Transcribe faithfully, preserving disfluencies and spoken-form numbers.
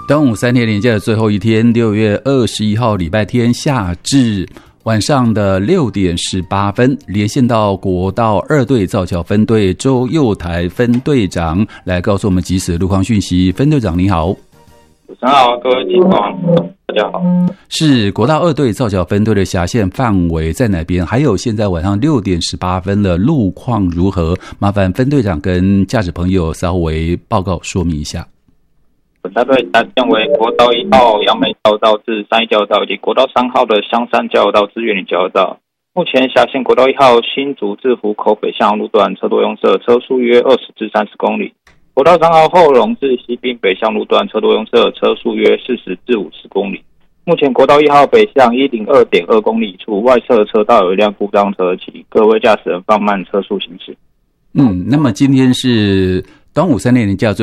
端午三天连假的最后一天，六月二十一号礼拜天下至晚上的六点十八分，连线到国道二队造桥分队周佑台分队长来告诉我们即时路况讯息。分队长你好。 主持人好，各位听众大家好。 是国道二队造桥分队的辖县范围在哪边？还有现在晚上六点十八分的路况如何？麻烦分队长跟驾驶朋友稍微报告说明一下。 本大队辖县为国道一号杨梅交流道至三义交流道，以及国道三号的香山交流道至月岭交流道。目前辖县国道一号新竹至湖口北向路段车多拥塞，车速约二十至三十公里。国道三号后龙至西滨北向路段车多拥塞，车速约四十至五十公里。目前国道一号北向 一零二点二公里处外侧车道有一辆故障车，请各位驾驶人放慢车速行驶。 嗯，那么今天是端午三天连假最